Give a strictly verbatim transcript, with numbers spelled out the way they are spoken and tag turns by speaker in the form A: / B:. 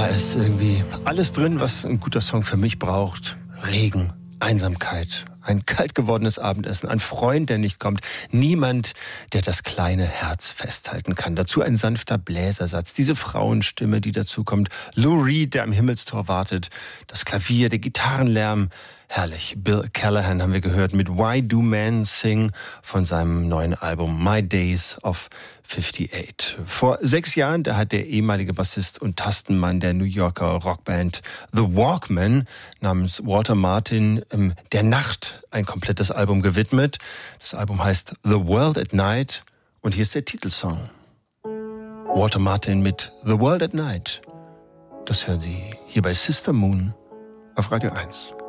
A: Da ist irgendwie alles drin, was ein guter Song für mich braucht. Regen, Einsamkeit, ein kalt gewordenes Abendessen, ein Freund, der nicht kommt, niemand, der das kleine Herz festhalten kann. Dazu ein sanfter Bläsersatz, diese Frauenstimme, die dazu kommt, Lou Reed, der am Himmelstor wartet, das Klavier, der Gitarrenlärm. Herrlich. Bill Callahan haben wir gehört mit Why Do Men Sing von seinem neuen Album My Days of achtundfünfzig. Vor sechs Jahren, da hat der ehemalige Bassist und Tastenmann der New Yorker Rockband The Walkmen namens Walter Martin ähm, der Nacht ein komplettes Album gewidmet. Das Album heißt The World at Night und hier ist der Titelsong. Walter Martin mit The World at Night. Das hören Sie hier bei Sister Moon auf Radio eins.